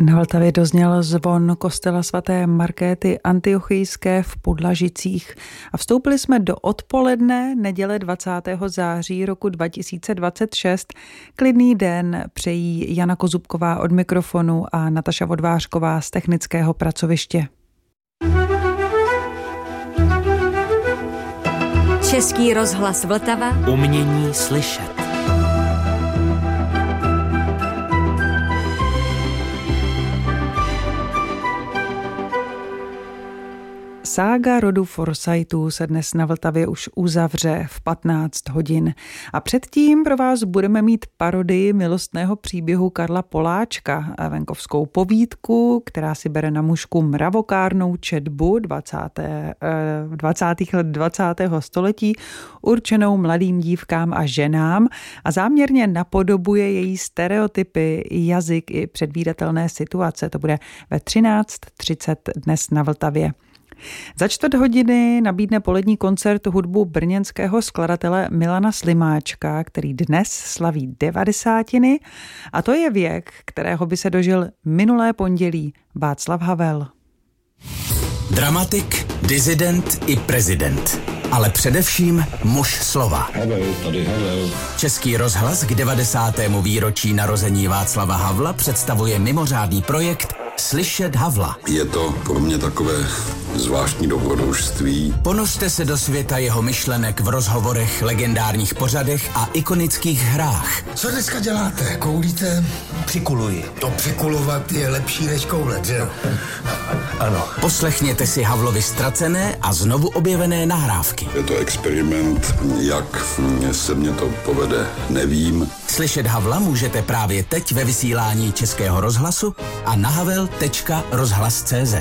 Na Vltavě dozněl zvon kostela svaté Markéty Antiochijské v Podlažicích a vstoupili jsme do odpoledne neděle 20. září roku 2026. Klidný den přejí Jana Kozubková od mikrofonu a Nataša Vodvářková z technického pracoviště. Český rozhlas Vltava. Umění slyšet. Sága rodu Forsythů se dnes na Vltavě už uzavře v 15 hodin. A předtím pro vás budeme mít parodii milostného příběhu Karla Poláčka, venkovskou povídku, která si bere na mužku mravokárnou četbu 20. let 20. století, určenou mladým dívkám a ženám a záměrně napodobuje její stereotypy, jazyk i předvídatelné situace. To bude ve 13:30 dnes na Vltavě. Za 4 hodiny nabídne polední koncert hudbu brněnského skladatele Milana Slimáčka, který dnes slaví 90. a to je věk, kterého by se dožil minulé pondělí Václav Havel. Dramatik, disident i prezident, ale především muž slova. Havel, tady Havel. Český rozhlas k 90. výročí narození Václava Havla představuje mimořádný projekt Slyšet Havla. Je to pro mě takové zvláštní dobrodružství. Ponořte se do světa jeho myšlenek v rozhovorech, legendárních pořadech a ikonických hrách. Co dneska děláte? Koulíte? Přikuluji. To přikulovat je lepší než koulet, že jo? Ano. Poslechněte si Havlovi ztracené a znovu objevené nahrávky. Je to experiment, jak se mě to povede, nevím. Slyšet Havla můžete právě teď ve vysílání Českého rozhlasu a na havel.rozhlas.cz.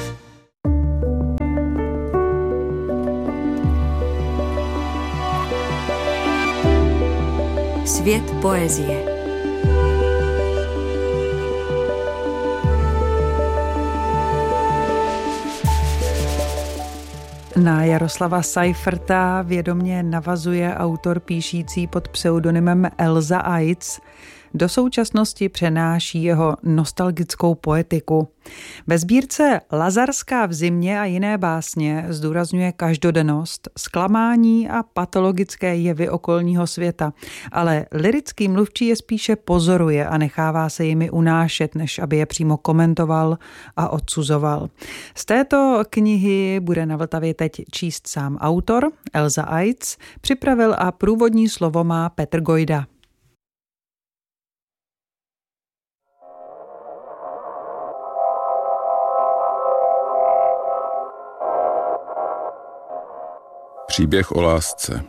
Svět poezie. Na Jaroslava Seiferta vědomě navazuje autor píšící pod pseudonymem Elza Eitz. Do současnosti přenáší jeho nostalgickou poetiku. Ve sbírce Lazarská v zimě a jiné básně zdůrazňuje každodennost, zklamání a patologické jevy okolního světa, ale lyrický mluvčí je spíše pozoruje a nechává se jimi unášet, než aby je přímo komentoval a odsuzoval. Z této knihy bude na Vltavě teď číst sám autor Elza Eitz, připravil a průvodní slovo má Petr Gojda. Příběh o lásce.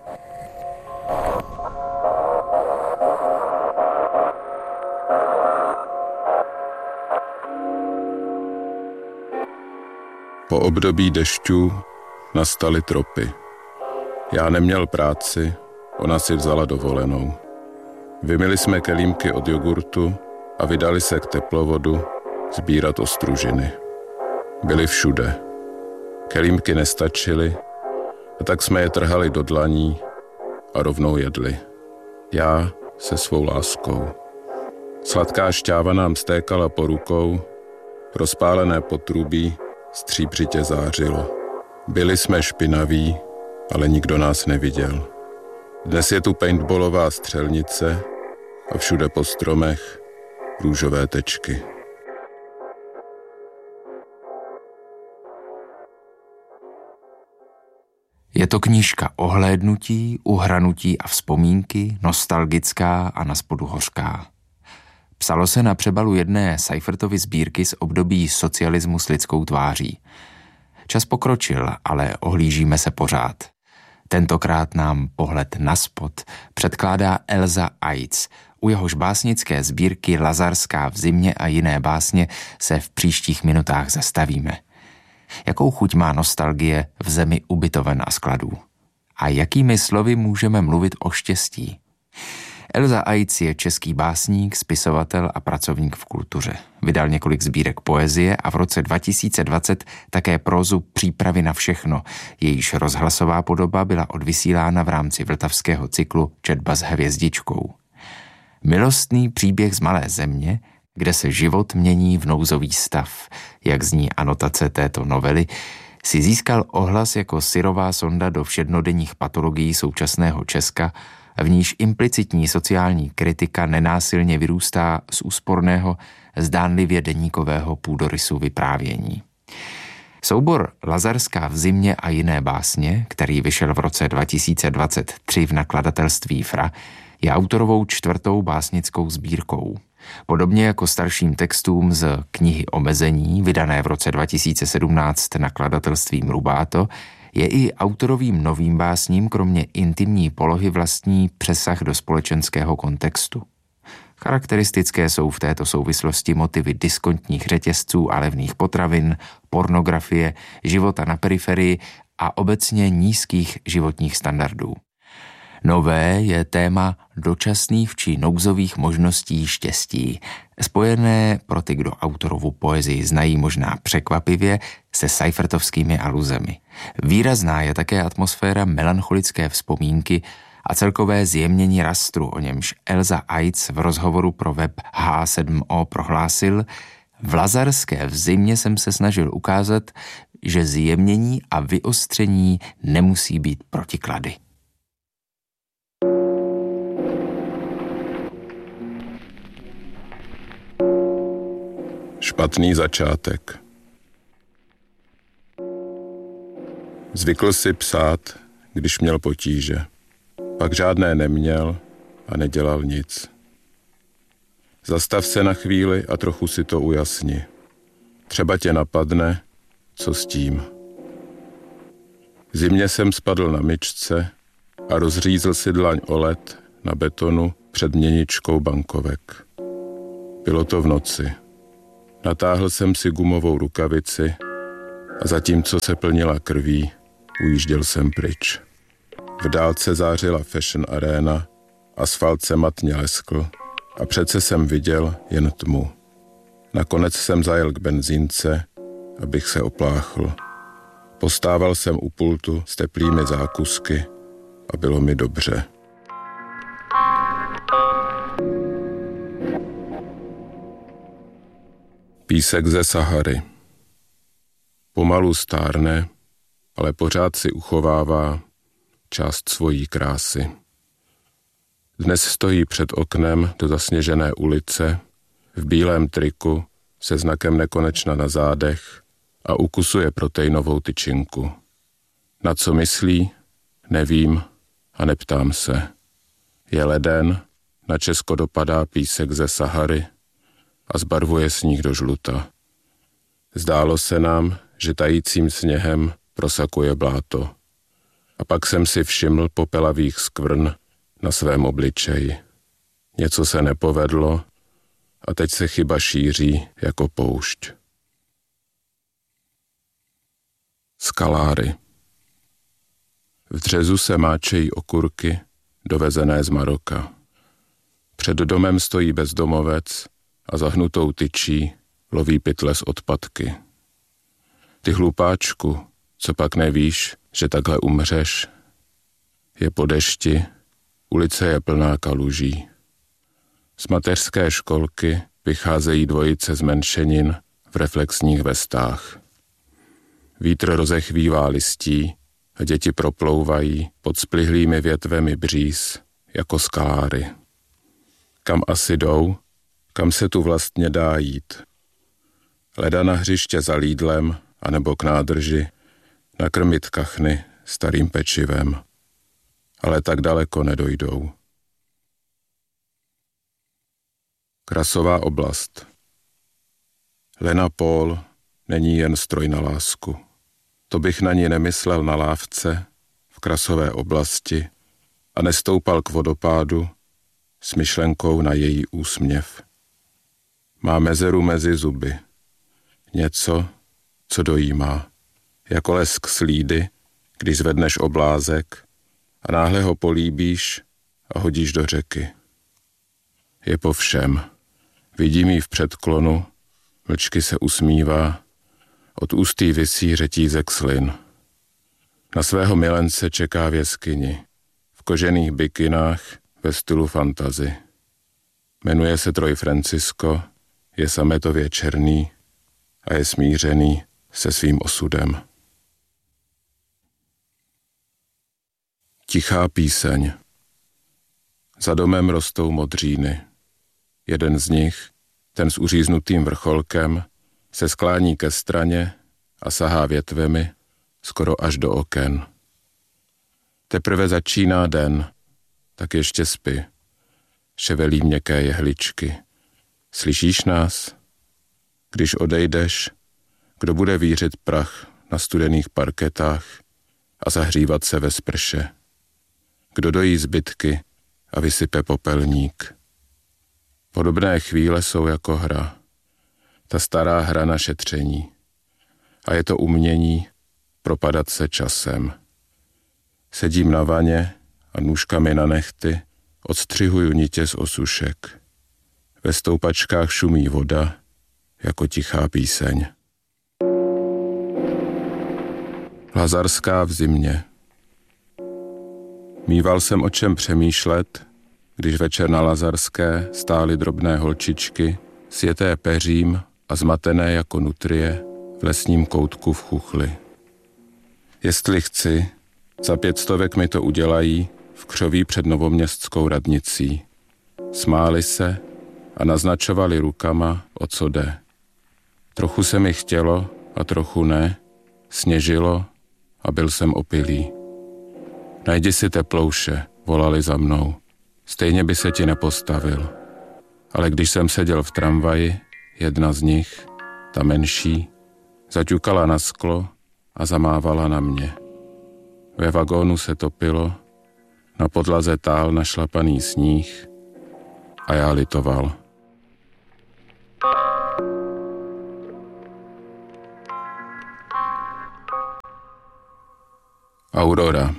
Po období dešťů nastaly tropy. Já neměl práci, ona si vzala dovolenou. Vymyli jsme kelímky od jogurtu a vydali se k teplovodu sbírat ostružiny. Byly všude. Kelímky nestačily, a tak jsme je trhali do dlaní a rovnou jedli. Já se svou láskou. Sladká šťáva nám stékala po rukou, rozpálené potrubí stříbřitě zářilo. Byli jsme špinaví, ale nikdo nás neviděl. Dnes je tu paintballová střelnice a všude po stromech růžové tečky. Je to knížka o hlédnutí, uhranutí a vzpomínky, nostalgická a naspodu hořká. Psalo se na přebalu jedné Seifertovy sbírky z období socialismu s lidskou tváří. Čas pokročil, ale ohlížíme se pořád. Tentokrát nám pohled naspod předkládá Elza Eitz. U jehož básnické sbírky Lazarská v zimě a jiné básně se v příštích minutách zastavíme. Jakou chuť má nostalgie v zemi ubytoven a skladů? A jakými slovy můžeme mluvit o štěstí? Elza Eitz je český básník, spisovatel a pracovník v kultuře. Vydal několik sbírek poezie a v roce 2020 také prózu Přípravy na všechno. Jejíž rozhlasová podoba byla odvysílána v rámci vltavského cyklu Četba s hvězdičkou. Milostný příběh z malé země kde se život mění v nouzový stav, jak zní anotace této novely, si získal ohlas jako syrová sonda do všednodenních patologií současného Česka, v níž implicitní sociální kritika nenásilně vyrůstá z úsporného, zdánlivě deníkového půdorysu vyprávění. Soubor Lazarská v zimě a jiné básně, který vyšel v roce 2023 v nakladatelství FRA, je autorovou 4. básnickou sbírkou. Podobně jako starším textům z knihy Omezení, vydané v roce 2017 nakladatelstvím Rubáto, je i autorovým novým básním kromě intimní polohy vlastní přesah do společenského kontextu. Charakteristické jsou v této souvislosti motivy diskontních řetězců a levných potravin, pornografie, života na periferii a obecně nízkých životních standardů. Nové je téma dočasných či nouzových možností štěstí, spojené pro ty, kdo autorovu poezii znají možná překvapivě, se seifertovskými aluzemi. Výrazná je také atmosféra melancholické vzpomínky a celkové zjemnění rastru, o němž Elza Eitz v rozhovoru pro web H7O prohlásil: v Lazarské v zimě jsem se snažil ukázat, že zjemnění a vyostření nemusí být protiklady. Špatný začátek. Zvykl si psát, když měl potíže. Pak žádné neměl a nedělal nic. Zastav se na chvíli a trochu si to ujasni. Třeba tě napadne, co s tím. V zimě jsem spadl na myčce a rozřízl si dlaň o led na betonu před měničkou bankovek. Bylo to v noci. Natáhl jsem si gumovou rukavici a zatímco se plnila krví, ujížděl jsem pryč. V dálce zářila Fashion Arena, asfalt se matně leskl a přece jsem viděl jen tmu. Nakonec jsem zajel k benzínce, abych se opláchl. Postával jsem u pultu s teplými zákusky a bylo mi dobře. Písek ze Sahary. Pomalu stárne, ale pořád si uchovává část svojí krásy. Dnes stojí před oknem do zasněžené ulice, v bílém triku, se znakem nekonečna na zádech a ukusuje proteinovou tyčinku. Na co myslí? Nevím a neptám se. Je leden, na Česko dopadá písek ze Sahary a zbarvuje sníh do žluta. Zdálo se nám, že tajícím sněhem prosakuje bláto. A pak jsem si všiml popelavých skvrn na svém obličeji. Něco se nepovedlo a teď se chyba šíří jako poušť. Skaláry. V dřezu se máčejí okurky, dovezené z Maroka. Před domem stojí bezdomovec a zahnutou tyčí loví pytle z odpadky. Ty hlupáčku, co pak nevíš, že takhle umřeš? Je po dešti, ulice je plná kaluží. Z mateřské školky vycházejí dvojice zmenšenin v reflexních vestách. Vítr rozechvívá listí a děti proplouvají pod splihlými větvemi bříz jako skaláry. Kam asi jdou? Kam se tu vlastně dá jít? Leda na hřiště za Lidlem anebo k nádrži, nakrmit kachny starým pečivem. Ale tak daleko nedojdou. Krasová oblast. Lena Paul není jen stroj na lásku. To bych na ní nemyslel na lávce v Krasové oblasti a nestoupal k vodopádu s myšlenkou na její úsměv. Má mezeru mezi zuby. Něco, co dojímá. Jako lesk slídy, když zvedneš oblázek a náhle ho políbíš a hodíš do řeky. Je po všem. Vidím jí v předklonu, mlčky se usmívá, od ústí visí řetízek slin. Na svého milence čeká v jeskyni, v kožených bikinách ve stylu fantasy. Jmenuje se Troj Francisco, je sametově černý a je smířený se svým osudem. Tichá píseň. Za domem rostou modříny. Jeden z nich, ten s uříznutým vrcholkem, se sklání ke straně a sahá větvemi skoro až do oken. Teprve začíná den, tak ještě spí. Ševelí měkké jehličky. Slyšíš nás? Když odejdeš, kdo bude vířit prach na studených parketách a zahřívat se ve sprše? Kdo dojí zbytky a vysype popelník? Podobné chvíle jsou jako hra. Ta stará hra na šetření. A je to umění propadat se časem. Sedím na vaně a nůžkami na nehty odstřihuju nitě z osušek. Ve stoupačkách šumí voda jako tichá píseň. Lazarská v zimě. Míval jsem o čem přemýšlet, když večer na Lazarské stály drobné holčičky, sjeté peřím a zmatené jako nutrie v lesním koutku v chuchli. Jestli chci, za 500 mi to udělají v křoví před novoměstskou radnicí. Smáli se a naznačovali rukama, o co jde. Trochu se mi chtělo a trochu ne, sněžilo a byl jsem opilý. Najdi si teplouše, volali za mnou. Stejně by se ti nepostavil. Ale když jsem seděl v tramvaji, jedna z nich, ta menší, zaťukala na sklo a zamávala na mě. Ve vagónu se topilo, na podlaze tál našlapaný sníh a já litoval. Aurora.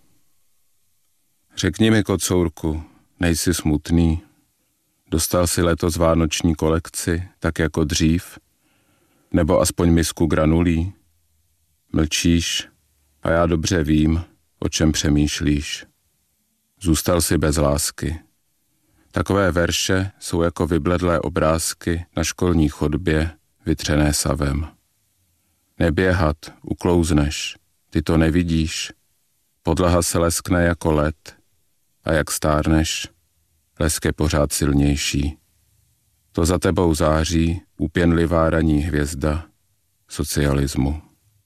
Řekni mi, kocourku, nejsi smutný? Dostal si letos vánoční kolekci, tak jako dřív? Nebo aspoň misku granulí? Mlčíš a já dobře vím, o čem přemýšlíš. Zůstal si bez lásky. Takové verše jsou jako vybledlé obrázky na školní chodbě, vytřené savem. Neběhat, uklouzneš, ty to nevidíš. Podlaha se leskne jako led a jak stárneš, lesk je pořád silnější. To za tebou září úpěnlivá ranní hvězda socialismu.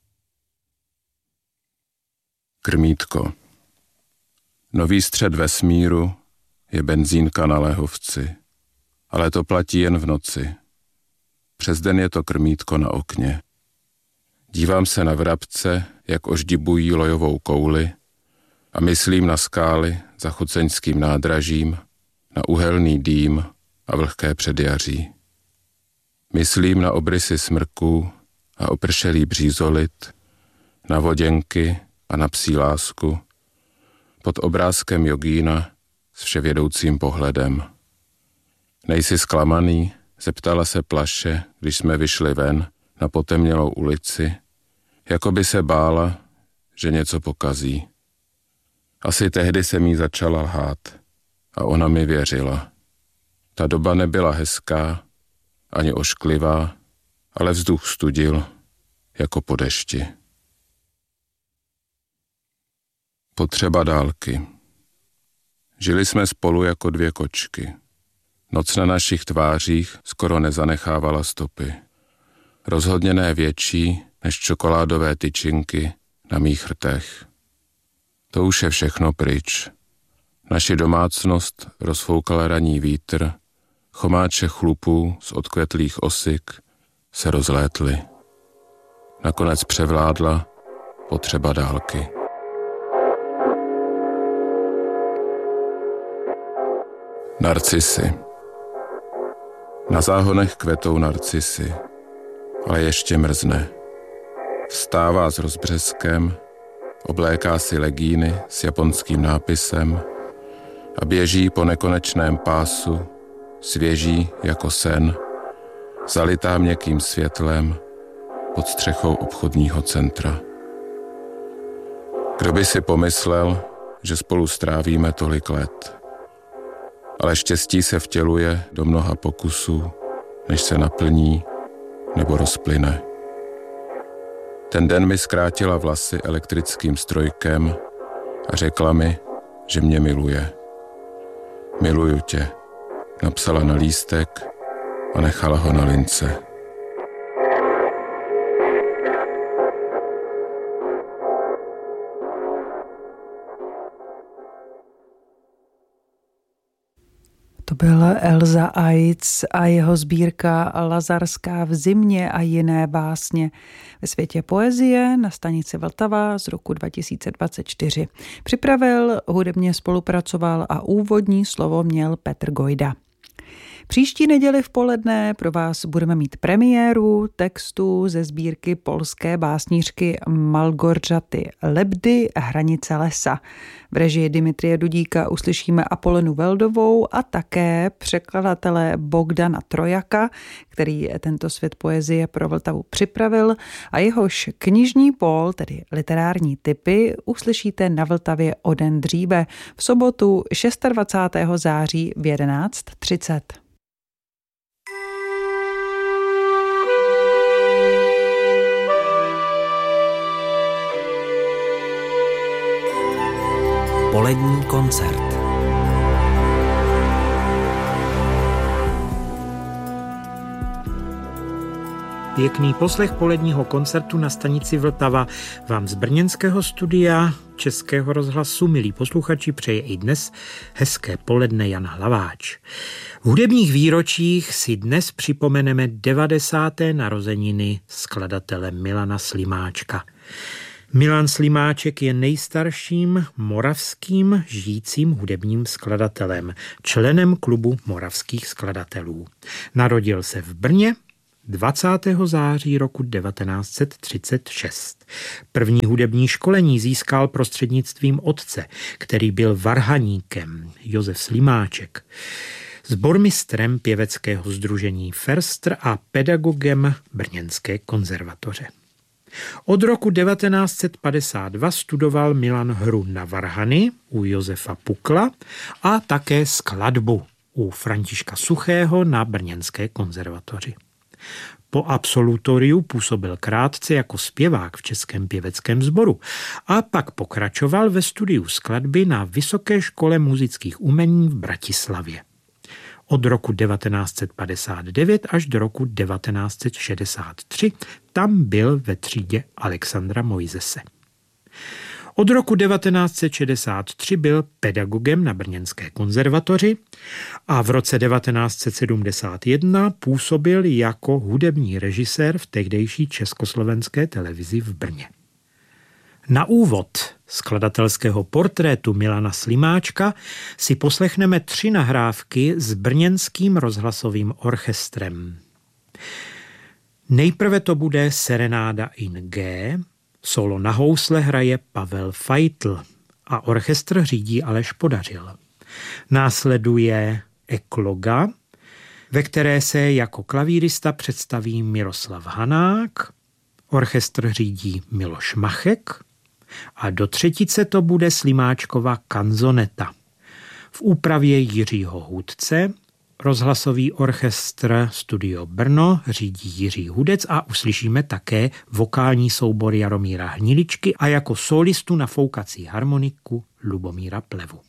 Krmítko. Nový střed vesmíru je benzínka na Léhovci, ale to platí jen v noci. Přes den je to krmítko na okně. Dívám se na vrabce, jak oždibují lojovou kouli a myslím na skály za choceňským nádražím, na uhelný dým a vlhké předjaří. Myslím na obrysy smrků a opršelý břízolit, na voděnky a na psí lásku, pod obrázkem jogína s vševědoucím pohledem. Nejsi zklamaný? Zeptala se Plaše, když jsme vyšli ven na potemnělou ulici, jako by se bála, že něco pokazí. Asi tehdy jsem jí začala lhát a ona mi věřila. Ta doba nebyla hezká, ani ošklivá, ale vzduch studil, jako po dešti. Potřeba dálky. Žili jsme spolu jako dvě kočky. Noc na našich tvářích skoro nezanechávala stopy. Rozhodně ne větší než čokoládové tyčinky na mých rtech. To už je všechno pryč. Naši domácnost rozfoukal ranní vítr, chomáče chlupů z odkvetlých osik se rozlétly. Nakonec převládla potřeba dálky. Narcisy. Na záhonech kvetou narcisy, ale ještě mrzne. Vstává s rozbřeskem, obléká si legíny s japonským nápisem a běží po nekonečném pásu, svěží jako sen, zalitá měkkým světlem pod střechou obchodního centra. Kdo by si pomyslel, že spolu strávíme tolik let. Ale štěstí se vtěluje do mnoha pokusů než se naplní nebo rozplyne. Ten den mi zkrátila vlasy elektrickým strojkem a řekla mi, že mě miluje. Miluju tě, napsala na lístek a nechala ho na lince. To byl Elza Aitz a jeho sbírka Lazarská v zimě a jiné básně ve světě poezie na stanici Vltava z roku 2024. Připravil, hudebně spolupracoval a úvodní slovo měl Petr Gojda. Příští neděli v poledne pro vás budeme mít premiéru textu ze sbírky polské básnířky Malgorzaty Lebdy Hranice lesa. V režii Dimitrije Dudíka uslyšíme Apolenu Veldovou a také překladatele Bogdana Trojaka, který tento svět poezie pro Vltavu připravil, a jehož knižní pól, tedy literární tipy, uslyšíte na Vltavě o den dříve v sobotu 26. září v 11:30. Polední koncert. Pěkný poslech poledního koncertu na stanici Vltava vám z brněnského studia Českého rozhlasu, milí posluchači, přeje i dnes hezké poledne Jan Hlaváč. V hudebních výročích si dnes připomeneme 90. narozeniny skladatele Milana Slimáčka. Milan Slimáček je nejstarším moravským žijícím hudebním skladatelem, členem klubu moravských skladatelů. Narodil se v Brně 20. září roku 1936. První hudební školení získal prostřednictvím otce, který byl varhaníkem, Josef Slimáček, sbormistrem pěveckého sdružení Ferstr a pedagogem Brněnské konzervatoře. Od roku 1952 studoval Milan hru na varhany u Josefa Pukla a také skladbu u Františka Suchého na Brněnské konzervatoři. Po absolutoriu působil krátce jako zpěvák v Českém pěveckém sboru a pak pokračoval ve studiu skladby na Vysoké škole muzických umění v Bratislavě. Od roku 1959 až do roku 1963 tam byl ve třídě Alexandra Mojzese. Od roku 1963 byl pedagogem na Brněnské konzervatoři a v roce 1971 působil jako hudební režisér v tehdejší československé televizi v Brně. Na úvod skladatelského portrétu Milana Slimáčka si poslechneme 3 nahrávky s brněnským rozhlasovým orchestrem. Nejprve to bude Serenáda in G, solo na housle hraje Pavel Feitl a orchestr řídí Aleš Podařil. Následuje Ekloga, ve které se jako klavírista představí Miroslav Hanák, orchestr řídí Miloš Machek a do třetice to bude Slimáčkova kanzoneta. V úpravě Jiřího Hudce, rozhlasový orchestr Studio Brno řídí Jiří Hudec a uslyšíme také vokální soubor Jaromíra Hniličky a jako solistu na foukací harmoniku Lubomíra Plevu.